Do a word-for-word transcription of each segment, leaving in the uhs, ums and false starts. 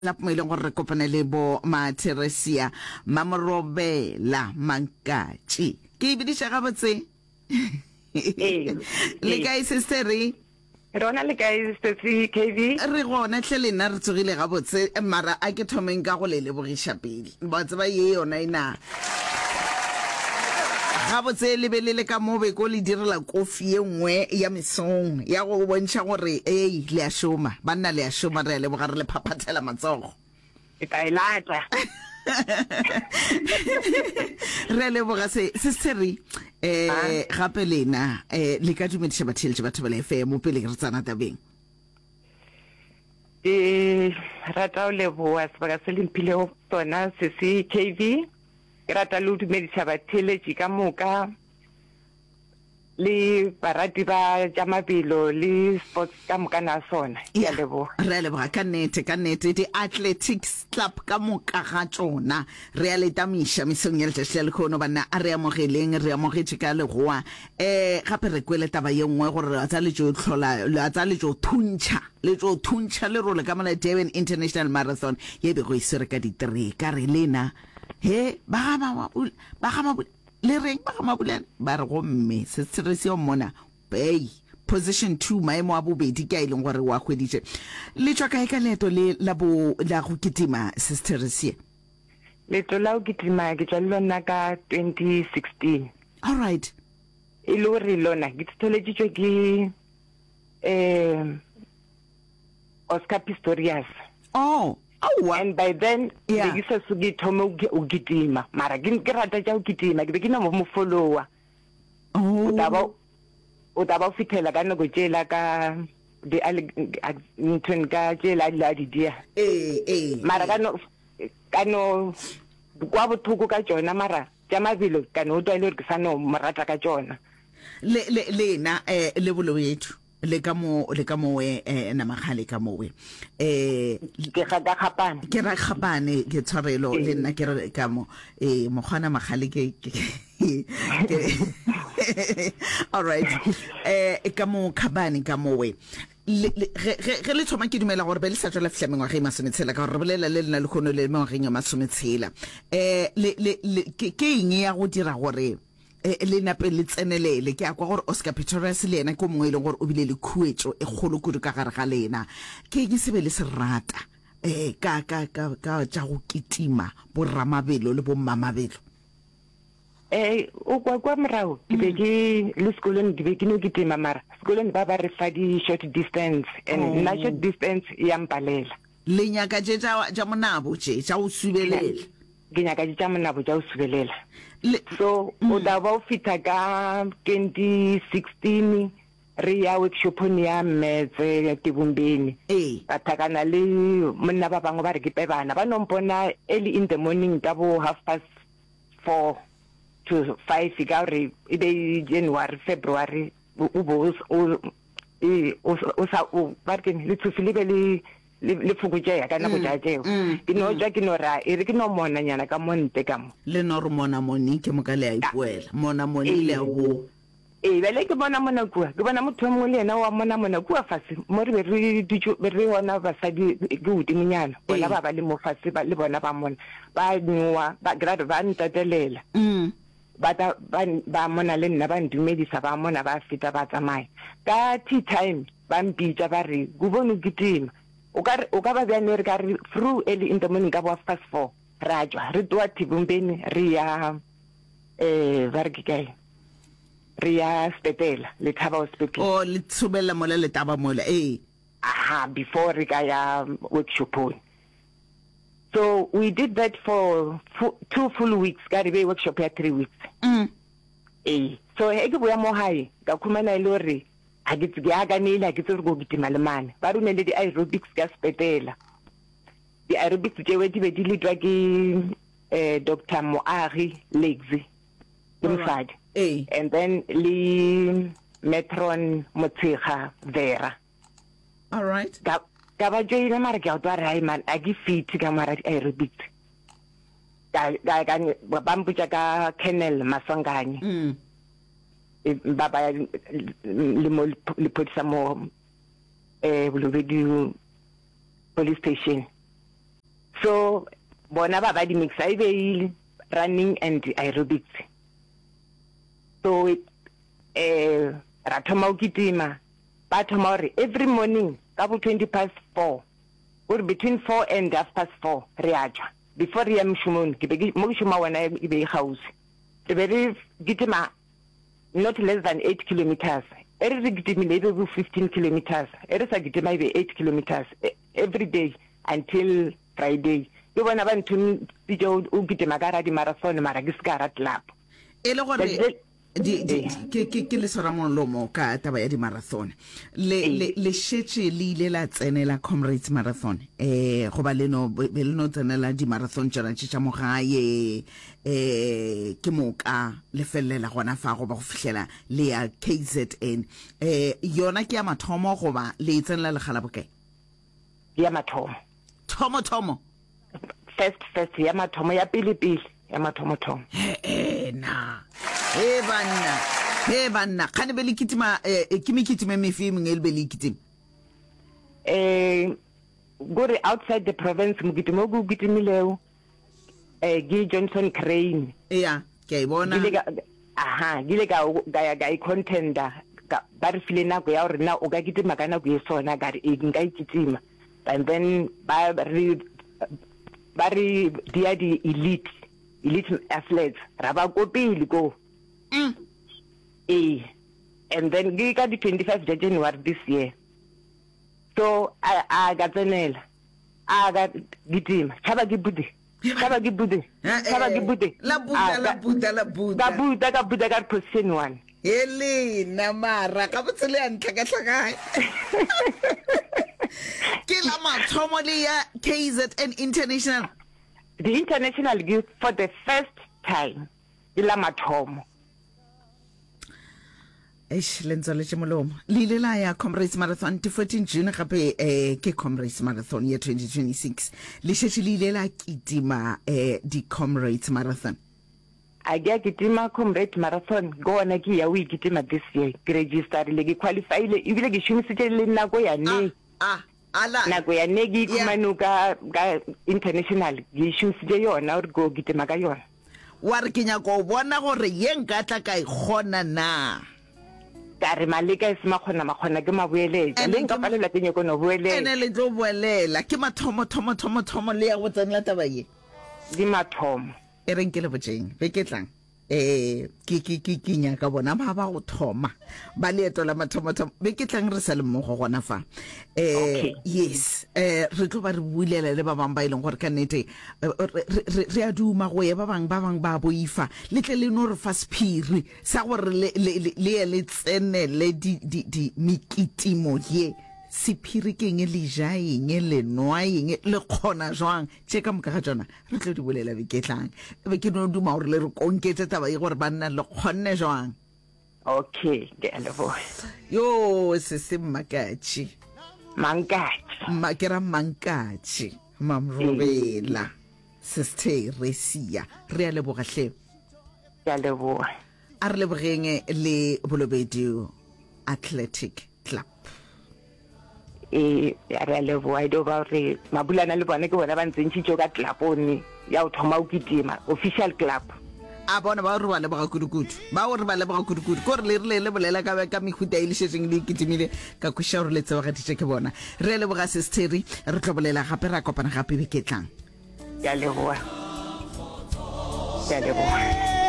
la mo ile gore re kopane le bo Matheresia Mamorobela Mankatsi ke bidisha ga botse eh le kae sister rona le kae sister K V re gona tle lena re tsogile ga botse mara a ke thomeng ka go le lebogisha pedi ba tseba ye yona ina ga botse le belele ka mobe ko le direla kofi e nngwe ya mesong ya go bontsha gore eh le a shoma banna le a shoma re le bogare le phaphathela matsogo e tailata re le boga se seseri eh gape lena eh le ka dumedisha batheletse batho ba le F M pele re tsana tabeng eh rata o le boa se ba se limpile o tsona se se K V rata lo dumedisha batheletse ka moka le barati ba jamabilo le sports ka moka na sona ya lebo re le ba ka nete ka nete di athletics club ka moka ga tsona re a le tamisha misong ya le le khono bana a re amogeleng re amogetse ka le goa eh gape re kwele taba ye nngwe gore a tsa le jo tlhola le a tsa le jo thuntsha le jo thuntsha le role ka mala Durban International Marathon ye be go isere ka di three ka re lena he ba ga ba ga le reng ba ga mabulan ba re go mme se se o mona bay position two maemo a bobedi ka ileng gore wa khweditse le tswa kae ka leto le la bo la go kitima sister sie le to la go kitima ke tswa lona ka twenty sixteen all right e lo re lona ke tsoletsitswe ke eh Oscar Pistorius oh oh and by then yeah. ke se sugi thoma o kitima mara ke ke rata ja o kitima ke be ke na mo follower oh utaba utaba fithela ka nako tshela ka di ntwen ka tshela la di dia eh eh mara ka no ka no kwa bothuko ka tsona mara jamabilo ka no twa ile ke sa no morata ka tsona le le lena eh le bolo yethu le ka mo le ka mo we eh na magale ka mo we eh ke ga ga khapane ke ra khapane ke tshwarelo le nna ke re ka mo eh mogana magale ke all right eh ka mo khabane ka mo we re le thoma ke dumela gore be le sa tswela flemeng wa ge masometshela ka gore re bolela le lena le khono le mo ge masometshela eh le ke eng ya go dira gore le nape le tsenelele ke akwa gore Oscar Pistorius le ena ko mongwe ile gore o bile le khuetso e kgolo kudu ka gare ga lena ke ke se be le serata eh ka ka ka ka tja go kitima bo ramabelo le bo mamabelo eh o kwa kwa mrao ke be ke le sekolong ke be ke no kitima mara sekolong ba ba re fa di short distance and na short distance ya mpalela le nyaka je ja ja monabo je ja o subelela ke nyaka di tsamana bo ja o subelela so o da ba o fita ka twenty sixteen re ya workshop ni ya metse Tibumbeni eh bathakana le monna ba bangwe ba re ke pebana ba nompona early in the morning ka bo half past four to five ka re e be January February o bo o e o sa o ba ke le tsufile be le le fukutse ya kana go ja jeo ke no ja ke no ra e re ke no mona nyana ka monte ka mo le no re mona moni ke mo ka le a ipuela mona moni le go e bele ke bona mona kwa ke bona motho mo le ena wa mona mona kwa fase mo re re ditjo be re ona ba sa di go diminyana bona ba ba le mo fase ba le bona ba mona ba nwa ba grade ba ntatelela mm ba ba mona le nna ba ndumedisa ba mona ba fita ba tsamaya ka tea time ba mpitsa ba re go bona kitima o ka o ka ba bya ne re ka re through early in the morning ka bo past four rajwa re twa Tibumbeni re ya eh ba re ke kae re ya Spetela le Thaba Hospital o le tsubela mola le Thaba mola eh aha before re ka ya workshop. So we did that for fu two full weeks ka re be workshop ya three weeks mm eh so e ke boya mo hae ka khumana ile re a ke tse ga ganela ke tse go kitima le mane ba rune le di aerobics ka Spetela di aerobics je wedi be di lidwa ke eh Doctor Moari Lexi inside eh and then le Metron Motshega Vera all right ka ka ba je ina mara ke a twa rai man a ke fit ka mara di aerobics ka ka ka ba mpuja ka Kennel Masonganye mm baba le mo le potsa mo eh Bulubedi police station So bona ba ba di mixa e be running and aerobics. So it eh ra thoma o kitima ba thoma re every morning ka bo twenty past four or between four and half past four re aja before re ya mshumon ke be mo shuma wana e be house re be re kitima not less than eight kilometers. Ere re kitimile e be fifteen kilometers. Ere sa kitima e be eight kilometers every day until Friday. Ke bona ba ntumi video o kitima ka ra di marathon mara ke ska rat lap. E le gore di ke ke ke le sora molomo ka taba ya di marathon le le le shetse le ile la tsenela Comrades Marathon eh go ba leno be le no tsenela di marathon tsana tsa mo gae eh ke moka le felela gona fa go ba go fihlela le ya K Z N eh yona ke ya mathomo go ba le tsenela le gala bokae ya mathomo thomo thomo first first ya mathomo ya pele pele ya mathomo thomo eh na e banna e banna khane be le kitima e kimi kitima me fi mngel be le kitima eh go re outside the province mukitimo go kitimileo eh gi Johnson Crane yeah ke bona aha gile ga ga ga contender ba re file na go ya re na o ga kitima kana go yesona ga re e nka ikitima and then ba re ba re dia di elite elite athletes ra ba go pele go Mm. Eh, and then we got the twenty-fifth of January this year. So I I got the I got gitim. Chaba gibudi. Chaba gibudi. Chaba gibudi. La Buddha, la Buddha, la Buddha. La Buddha, la Buddha got position one. Eli namara kabutsele antlaka tlaka. Ke la mathomo le ya K Z N International. The international give for the first time. La mathomo. Eish lenzo le chimolomo lile la ya Comrades Marathon the fourteenth June gape eh ke Comrades Marathon ya twenty twenty-six le shetse lile la kitima eh di Comrades Marathon a ga kitima Comrades Marathon go ona ke ya we kitima this year ke register le ke qualify le ibile ke shumisitse le nna go ya ne ah ala na go ya ne ke kumanuka ga international ke shumisitse yona or go kitima ka yona wa re kenya go bona gore yeng ka tla ka igona na tare malika e sima khona makhona ke mabueletsa le nka palela ke nyeko no buelela ene le tlo buelela ke mathomo thomo thomo thomo le ya go tsenela taba ye di mathomo e reng ke le botjeng be ke tlang eh ke ke ke kinya ka bona ba ba go thoma ba le etola mathomo thomo be ke tlang re sa le mo go gona fa eh yes eh re tlo ba re bulela le ba bang ba ileng gore ka nete re a duma go ye ba bang ba bang ba boifa le tle le no re fa spiri sa gore le le le tsene le di di di mikitimo ye siphiri ke eng le jaeng le noaeng le khona jwang tse ka moka ga tsona re tlo di bolela be ke tlang be ke no duma gore le re konketse taba e gore banna le khonne jwang okay ke a leboha yo se se makatshi mankachi makera mankachi mamrobela sister Resia re a leboga hle ke a leboha a re lebogeng le Bolobedu Athletic Club e ya re leboha do ba re mabulana le bona ke bona ba ntsentshi tjo ka clubone ya o thoma o kitima official club a bona ba re ba le ba kudukudu ba re ba le ba kudukudu ko re le le le bolela ka ka mehuta ile shetseng le kitimile ka kusha re le tsewa ga ditse ke bona re le boga sisteri re tlo bolela gape ra kopana gape be ke tlang ya leboha ya leboha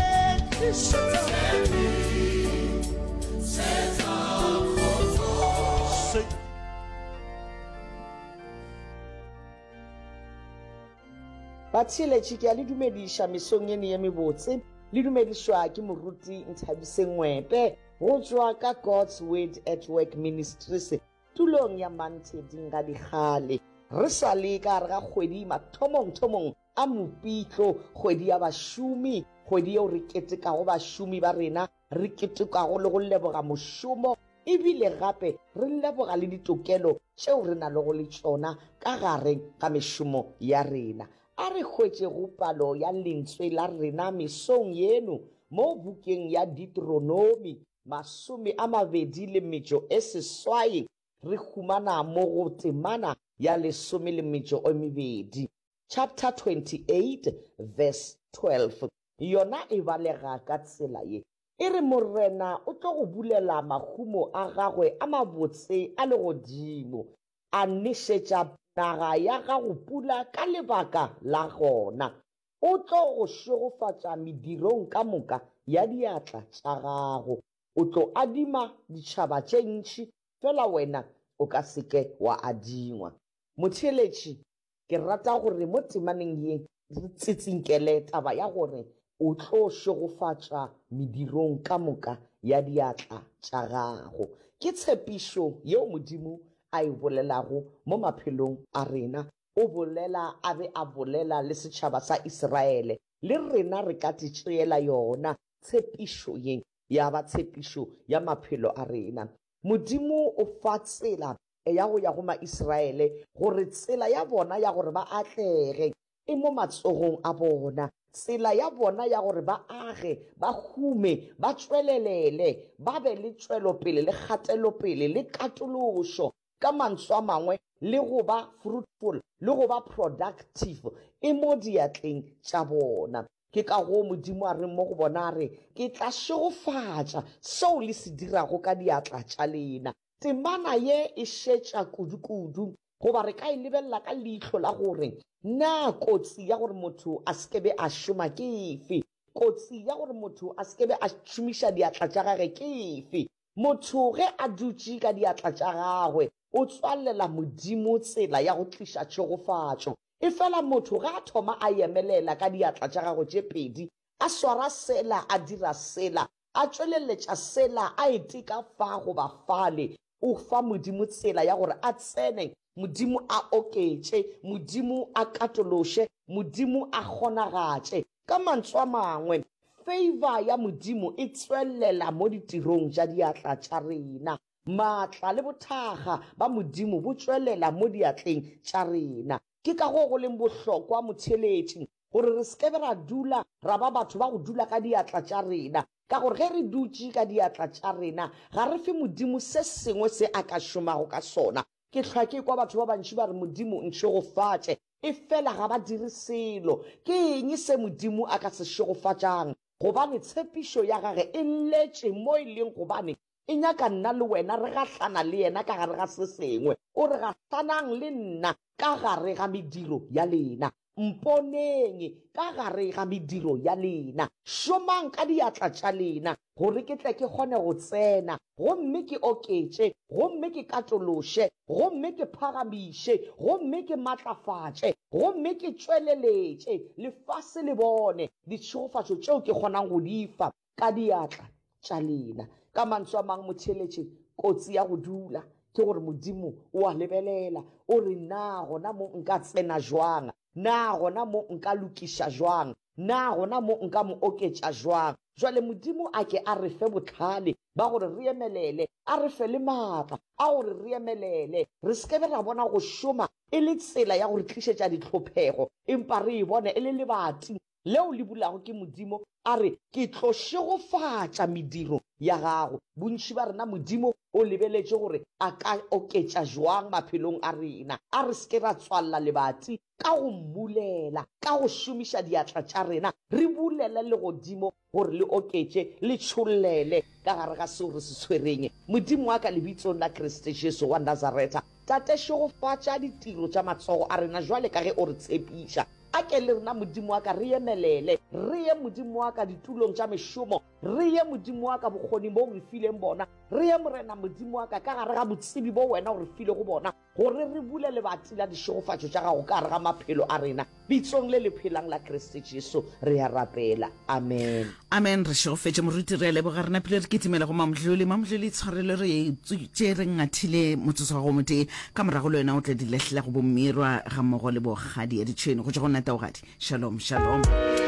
Batsheletši ke a le dumediša mesong ene ye mebotse le dumedišwa ke moruti Nthabiseng Ngwepe go tswa ka God's Word at Work Ministries tulong ya Manteding ga digale re sa le ka re ga kgwedi mathomong thomong a mopitlo kgwedi ya bašomi kgwedi yeo re ketekago bašomi ba rena re ketekago le go leboga mošomo ebile gape re leboga le ditokelo tšeo re na le go le tšona ka gare ga mešomo ya rena a re hwetše go palo ya lentswe la rena mesong yeno mo bukeng ya Deuteronomy masome a mabedi le metšo e seswai re humana mo go temana ya lesome le metšo e mebedi chapter twenty-eight verse twelve yona e balega ka tsela ye e re morena o tlo go bulela mahumo a gagwe a mabotse a le godimo a nešetša naga ya gago pula ka lebaka la gona o tlo go šogofatša medirong ka moka ya diatla tša gago o tlo adima ditšhaba tše ntši fela wena o ka seke wa adingwa motheletši ke rata gore mo temaneng ye re tsitsinkele taba ya gore o tlo šogofatša medirong ka moka ya diatla tša gago ke tshepišo yeo modimo a e bolelago mo maphelong a rena o bolela a be a bolela le setšhaba sa Iseraele le rena re ka tšeela yona tshepišo ye ya ba tshepišo ya maphelo a rena modimo o fa tsela ya go ya go ma-Iseraele gore tsela ya bona ya gore ba atlege e mo matsogong a bona tsela ya bona ya gore ba age ba hume ba tswelelele ba be le tswelopele le kgatelopele le katološo ka mantswe a mangwe le go ba fruitful le go ba productive e mo diatleng tša bona ke ka go modimo a re mo go bona re ke tla šogofatša seo le se dirago ka diatla tša lena temana ye e šetša kudu-kudu goba re ka e lebelela ka leihlo la gore na kotsi ya gore motho a sekebe a šoma ke efe kotsi ya gore motho a sekebe a šomiša diatla tša gage ke efe motho ge a dutše ka diatla tša gagwe o tswalela modimo tsela ya go tliša tšhogofatšo e fela motho ge a thoma a emelela ka diatla tša gagwe tše pedi a swara sela a dira sela a tšweleletša sela a eteka fa goba fale o fa modimo tsela ya gore a tsene modimo a oketše modimo a katološe modimo a kgonagatše ka mantswe a mangwe favor ya modimo e tswelela mo ditirong tša diatla tša rena maatla le bothaga ba modimo bo tswelela mo diatleng tša rena ke ka go go leng bohlokwa motheletši gore re sekebe ra dula ra ba batho ba go dula ka diatla tša rena ka gore ge re dutše ka diatla tša rena ga re fe modimo se sengwe se a ka šomago ka sona ke hlwa ke kwa batho ba bantši ba re modimo ntšhogofatše e fela ga ba dire selo ke eng se modimo a ka se šogofatšang gobane tshepišo ya gage e letše mo e leng gobane e nyaka nna le wena re gahlana le yena ka gare ga se sengwe o re gahlanang le nna ka gare ga mediro ya lena mponeng ka gare ga mediro ya lena šomang ka diatla tša lena gore ke tle ke kgone go tsena gomme ke oketše gomme ke katološe gomme ke phagamiše gomme ke matlafatše gomme ke tšweleletše lefase le bone ditšhogofatšo tšeo ke kgonang go difa ka diatla tša lena ka mantswe a mang motheletše kotsi ya go dula ke gore modimo o a lebelela o re na gona mo nka tsena jwang na gona mo nka lokiša jwang na gona mo nka mo oketša jwang jwale modimo a ke a re fe botlhale ba gore re emelele a re fe le maatla a gore re emelele re sekebe ra bona go šoma e le tsela ya gore tlišetša ditlhophego empa re e bone e le lebati leo le bulago ke modimo a re ke tlo šogofatša mediro ya gago bontši ba rena modimo o lebeletše gore a ka oketša jwang maphelong a rena a re seke ra tswalela lebati ka go mmulela ka go šomiša diatla tša rena re bulele le godimo gore le oketše le tšhollele ka gare ga seo re se tshwereng modimo wa ka lebitsong la Kriste Jesu wa Nazareta tate šogofatša ditiro tša matsogo a rena jwale ka ge o re tshepiša a ke le rena modimo wa ka re emelele re ye modimo wa ka ditulong tša mešomo re ye modimo wa ka bokgoni bo re fileng bona re ye morena modimo wa ka ka gare ga botsebi bo wena o re file go bona gore re bule lebati la dišogofatšo tša gago ka gare ga maphelo a rena bitsong le le phelang la Kriste Jesu re a rapela amen amen re šogofetše moruti re a leboga rena pele re ketimela go mamodlole mamodlole tshwarelo re tše re ngathile motsotso wa go motee ka morago le wena o tle di lehlela go bommirwa ga mmogo le bogadi ya ditšhwene go tša go nata bogadi shalom shalom